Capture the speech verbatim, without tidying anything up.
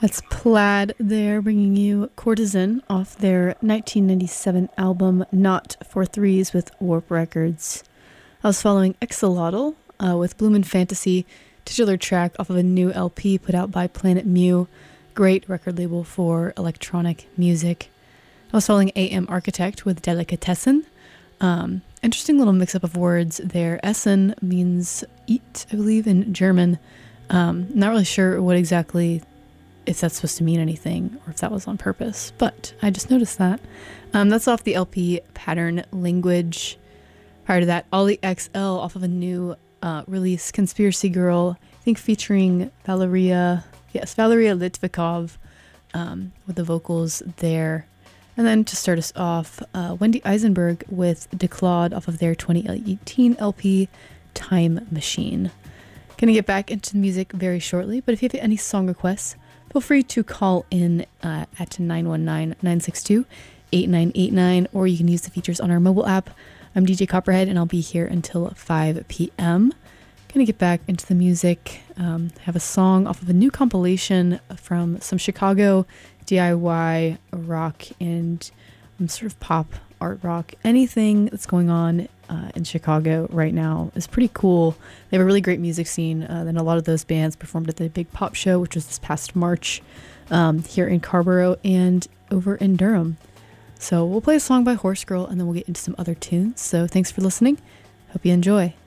That's Plaid there, bringing you Courtesan off their nineteen ninety-seven album Not for Threes with Warp Records. I was following Axolotl uh, with Bloomin' Fantasy, titular track off of a new L P put out by Planet Mu, great record label for electronic music. I was following A M Architect with Delicatessen. Um, interesting little mix-up of words there. Essen means eat, I believe, in German. Um, not really sure what exactly, if that's supposed to mean anything or if that was on purpose, but I just noticed that. Um, that's off the L P Pattern Language. Prior to that, Ollie X L off of a new uh, release, Conspiracy Girl, I think featuring Valeria, yes, Valeria Litvikov um, with the vocals there. And then to start us off, uh, Wendy Eisenberg with Declawed off of their twenty eighteen L P Time Machine. Gonna get back into the music very shortly, but if you have any song requests, feel free to call in uh, at nine one nine, nine six two, eight nine eight nine, or you can use the features on our mobile app. I'm D J Copperhead, and I'll be here until five p.m. Gonna get back into the music. Um, have a song off of a new compilation from some Chicago D I Y rock and um, sort of pop art rock. Anything that's going on uh, in Chicago right now is pretty cool. They have a really great music scene. Uh, then a lot of those bands performed at the Big Pop Show, which was this past March um, here in Carrboro and over in Durham. So we'll play a song by Horse Girl, and then we'll get into some other tunes. So thanks for listening. Hope you enjoy.